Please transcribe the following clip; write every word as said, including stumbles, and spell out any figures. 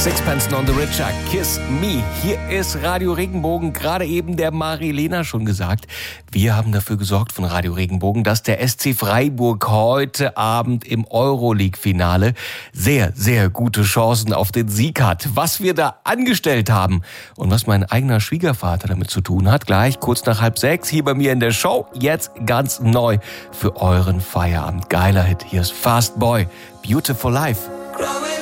Sixpence None the Richer, Kiss Me. Hier ist Radio Regenbogen, gerade eben der Marilena schon gesagt. Wir haben dafür gesorgt von Radio Regenbogen, dass der S C Freiburg heute Abend im Euroleague-Finale sehr, sehr gute Chancen auf den Sieg hat. Was wir da angestellt haben und was mein eigener Schwiegervater damit zu tun hat, gleich kurz nach halb sechs hier bei mir in der Show. Jetzt ganz neu für euren Feierabend. Geiler Hit. Hier ist Fast Boy, Beautiful Life.